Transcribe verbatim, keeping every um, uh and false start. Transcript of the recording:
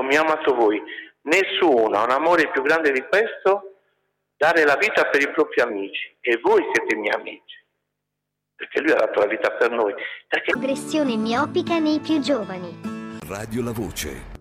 mi ha amato voi. Nessuno ha un amore più grande di questo, dare la vita per i propri amici, e voi siete i miei amici, perché lui ha dato la vita per noi. Perché... Progressione miopica nei più giovani. Radio La Voce.